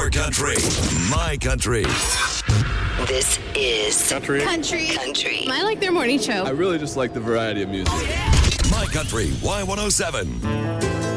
Your country, my country. This is Country. Country. I like their morning show. I really just like the variety of music. My country, Y107.